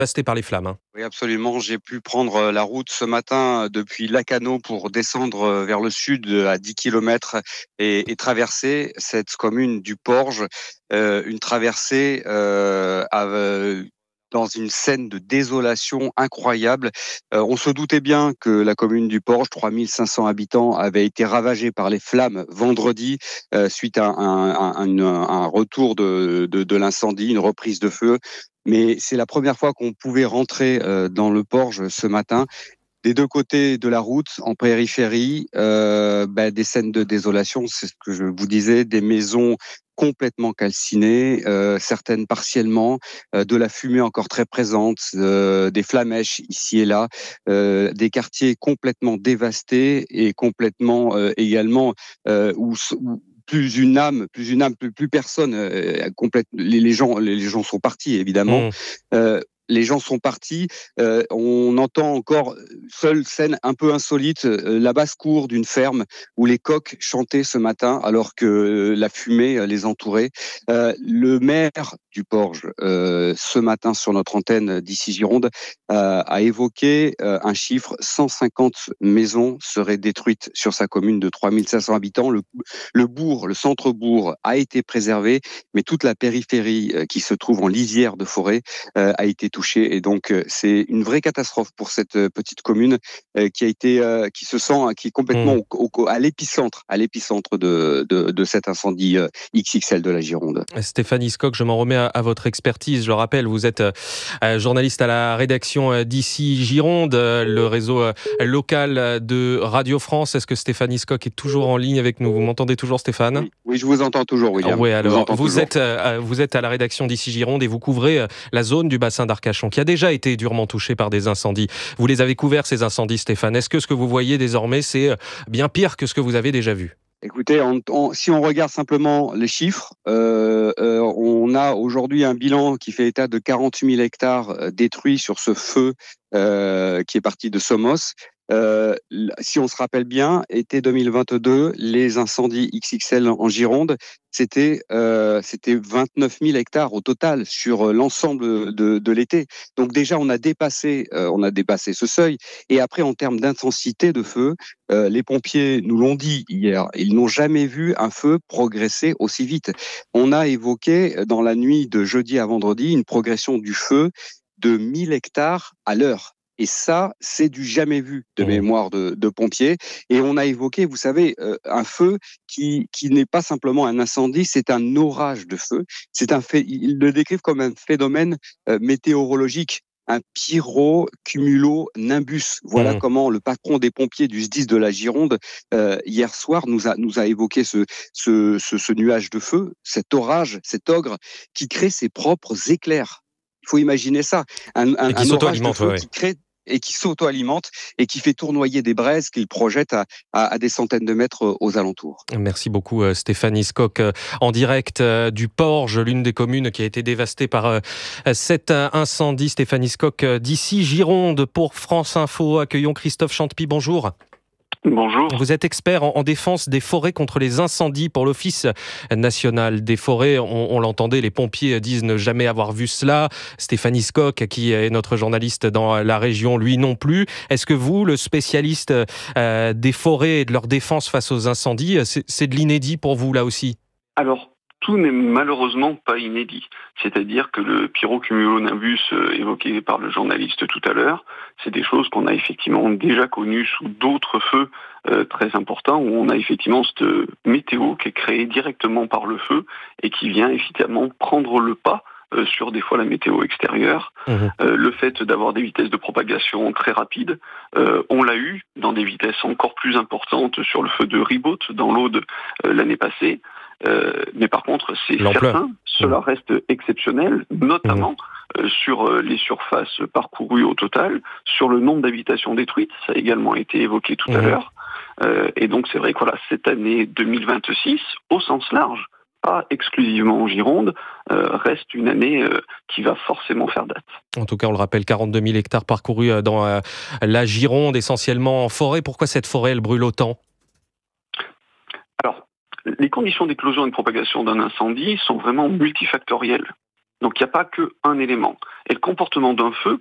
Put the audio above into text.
Dévasté par les flammes, hein. Oui, absolument. J'ai pu prendre la route ce matin depuis Lacanau pour descendre vers le sud à 10 kilomètres et traverser cette commune du Porge. Une traversée dans une scène de désolation incroyable. On se doutait bien que la commune du Porge, 3500 habitants, avait été ravagée par les flammes vendredi suite à un retour de l'incendie, une reprise de feu. Mais c'est la première fois qu'on pouvait rentrer dans le Porge ce matin. Des deux côtés de la route, en périphérie, des scènes de désolation, c'est ce que je vous disais, des maisons complètement calcinées, certaines partiellement, de la fumée encore très présente, des flamèches ici et là, des quartiers complètement dévastés et complètement également où plus personne. Les gens sont partis évidemment. Mmh. Les gens sont partis. On entend encore, seule scène un peu insolite, la basse-cour d'une ferme où les coqs chantaient ce matin alors que la fumée les entourait. Le maire du Porge, ce matin sur notre antenne d'ici Gironde, a évoqué un chiffre, 150 maisons seraient détruites sur sa commune de 3500 habitants. Le centre-bourg a été préservé, mais toute la périphérie qui se trouve en lisière de forêt a été touchée. Et donc, c'est une vraie catastrophe pour cette petite commune qui est complètement Mmh. à l'épicentre de cet incendie XXL de la Gironde. Stéphanie Scocq, je m'en remets à votre expertise. Je le rappelle, vous êtes journaliste à la rédaction d'ici Gironde, le réseau local de Radio France. Est-ce que Stéphanie Scocq est toujours en ligne avec nous? Vous m'entendez toujours, Stéphane? Oui, oui, je vous entends toujours, William. Oui, Je vous alors, entends toujours. vous êtes à la rédaction d'ici Gironde et vous couvrez la zone du bassin d'Arcachon qui a déjà été durement touchée par des incendies. Vous les avez couverts, ces incendies, Stéphane. Est-ce que ce que vous voyez désormais, c'est bien pire que ce que vous avez déjà vu? Écoutez, si on regarde simplement les chiffres, on a aujourd'hui un bilan qui fait état de 40 000 hectares détruits sur ce feu qui est parti de Somos. Si on se rappelle bien, été 2022, les incendies XXL en Gironde, c'était 29 000 hectares au total sur l'ensemble de l'été. Donc déjà, on a dépassé ce seuil. Et après, en termes d'intensité de feu, les pompiers nous l'ont dit hier, ils n'ont jamais vu un feu progresser aussi vite. On a évoqué dans la nuit de jeudi à vendredi une progression du feu de 1000 hectares à l'heure. Et ça, c'est du jamais vu de Mmh. mémoire de pompiers. Et on a évoqué, vous savez, un feu qui n'est pas simplement un incendie, c'est un orage de feu. Ils le décrivent comme un phénomène météorologique, un pyrocumulonimbus. Voilà Mmh. comment le patron des pompiers du SDIS de la Gironde, hier soir, nous a évoqué ce nuage de feu, cet orage, cet ogre qui crée ses propres éclairs. Il faut imaginer ça, Et qui un orage de s'auto-alimente, feu ouais. qui crée et qui s'auto-alimente et qui fait tournoyer des braises qu'il projette à des centaines de mètres aux alentours. Merci beaucoup Stéphanie Scocq en direct du Porge, l'une des communes qui a été dévastée par cet incendie. Stéphanie Scocq d'ici Gironde pour France Info. Accueillons Christophe Chantepie, bonjour. Bonjour. Vous êtes expert en défense des forêts contre les incendies pour l'Office national des forêts. On l'entendait, les pompiers disent ne jamais avoir vu cela. Stéphanie Scocq, qui est notre journaliste dans la région, lui non plus. Est-ce que vous, le spécialiste des forêts et de leur défense face aux incendies, c'est de l'inédit pour vous là aussi? Alors, tout n'est malheureusement pas inédit. C'est-à-dire que le pyrocumulonimbus évoqué par le journaliste tout à l'heure, c'est des choses qu'on a effectivement déjà connues sous d'autres feux très importants, où on a effectivement cette météo qui est créée directement par le feu et qui vient évidemment prendre le pas sur des fois la météo extérieure. Mmh. Le fait d'avoir des vitesses de propagation très rapides, on l'a eu dans des vitesses encore plus importantes sur le feu de Ribaute dans l'Aude l'année passée. Mais par contre, c'est L'ampleur. certain, cela reste exceptionnel, Mmh. notamment sur les surfaces parcourues au total, sur le nombre d'habitations détruites, ça a également été évoqué tout à Mmh. l'heure. Et donc c'est vrai que voilà, cette année 2026, au sens large, pas exclusivement en Gironde, reste une année qui va forcément faire date. En tout cas, on le rappelle, 42 000 hectares parcourus dans la Gironde, essentiellement en forêt. Pourquoi cette forêt, elle brûle autant? Alors, les conditions d'éclosion et de propagation d'un incendie sont vraiment multifactorielles. Donc il n'y a pas qu'un élément. Et le comportement d'un feu